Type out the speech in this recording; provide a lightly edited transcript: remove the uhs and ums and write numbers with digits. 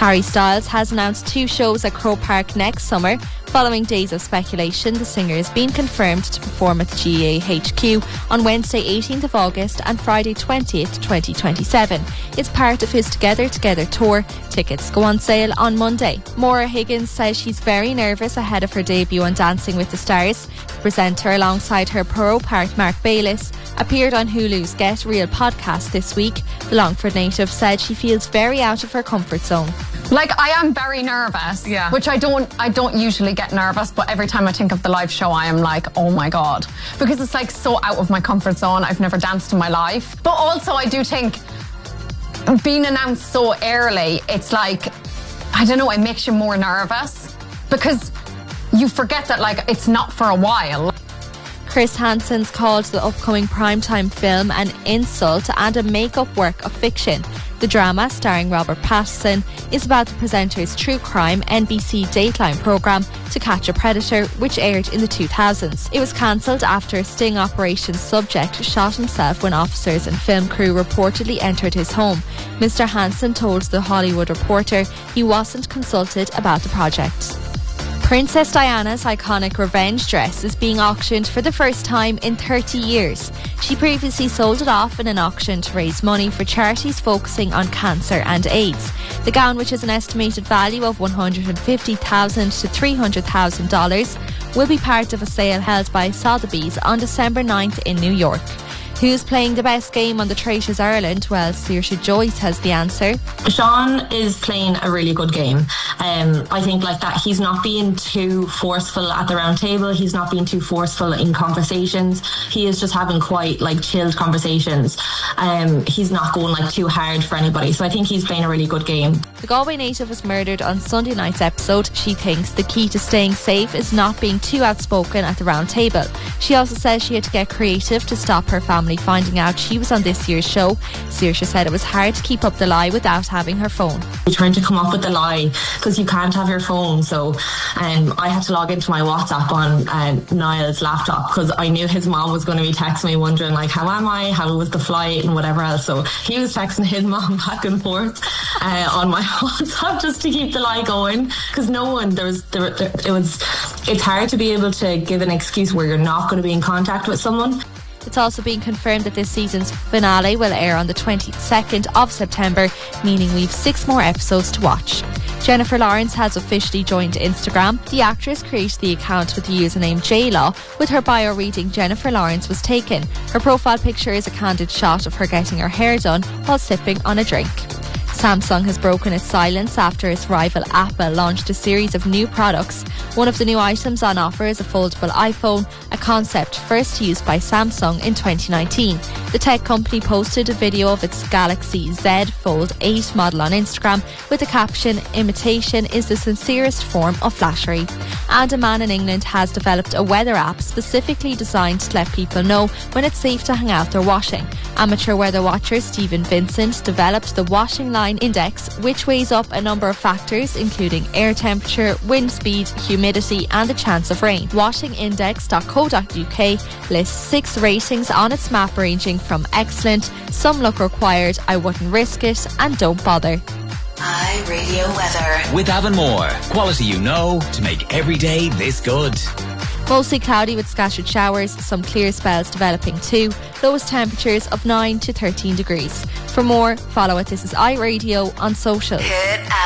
Harry Styles has announced 2 shows at Croke Park next summer. Following days of speculation, the singer has been confirmed to perform at the GAA HQ on Wednesday 18th of August and Friday 20th, 2027. It's part of his Together Together tour. Tickets go on sale on Monday. Maura Higgins says she's very nervous ahead of her debut on Dancing with the Stars. The presenter, alongside her pro-part Mark Bayliss, appeared on Hulu's Get Real podcast this week. The Longford native said she feels very out of her comfort zone. Like, I am very nervous, which I don't usually get nervous, but every time I think of the live show, I am like, oh my God. Because it's like so out of my comfort zone. I've never danced in my life. But also I do think being announced so early, it's like, I don't know, it makes you more nervous because you forget that, like, it's not for a while. Chris Hansen's called the upcoming primetime film an insult and a make-up work of fiction. The drama, starring Robert Pattinson, is about the presenter's true crime NBC Dateline programme To Catch a Predator, which aired in the 2000s. It was cancelled after a sting operation subject shot himself when officers and film crew reportedly entered his home. Mr. Hansen told The Hollywood Reporter he wasn't consulted about the project. Princess Diana's iconic revenge dress is being auctioned for the first time in 30 years. She previously sold it off in an auction to raise money for charities focusing on cancer and AIDS. The gown, which has an estimated value of $150,000 to $300,000, will be part of a sale held by Sotheby's on December 9th in New York. Who's playing the best game on the Traitors Ireland? Well, Saoirse Joyce has the answer. Sean is playing a really good game. I think like that he's not being too forceful at the round table. He's not being too forceful in conversations. He is just having quite like chilled conversations. He's not going like too hard for anybody. So I think he's playing a really good game. The Galway native was murdered on Sunday night's episode. She thinks the key to staying safe is not being too outspoken at the round table. She also says she had to get creative to stop her family finding out she was on this year's show. Saoirse said it was hard to keep up the lie without having her phone. You're trying to come up with the lie because you can't have your phone, so I had to log into my WhatsApp on Niall's laptop because I knew his mom was going to be texting me wondering like, how am I, how was the flight and whatever else. So he was texting his mom back and forth on my WhatsApp just to keep the lie going, because no one it's hard to be able to give an excuse where you're not going to be in contact with someone. It's also been confirmed that this season's finale will air on the 22nd of September, meaning we've 6 more episodes to watch. Jennifer Lawrence has officially joined Instagram. The actress created the account with the username JLaw, with her bio reading Jennifer Lawrence was taken. Her profile picture is a candid shot of her getting her hair done while sipping on a drink. Samsung has broken its silence after its rival Apple launched a series of new products. One of the new items on offer is a foldable iPhone, a concept first used by Samsung in 2019. The tech company posted a video of its Galaxy Z Fold 8 model on Instagram with the caption, "Imitation is the sincerest form of flattery." And a man in England has developed a weather app specifically designed to let people know when it's safe to hang out their washing. Amateur weather watcher Stephen Vincent developed the Washing Line Index, which weighs up a number of factors including air temperature, wind speed, humidity and the chance of rain. Washingindex.co.uk lists 6 ratings on its map ranging from excellent, some look required, I wouldn't risk it and don't bother. iRadio weather. With Avonmore, quality you know to make every day this good. Mostly cloudy with scattered showers, some clear spells developing too. Lowest temperatures of 9 to 13 degrees. For more, follow at This Is iRadio on social. Hit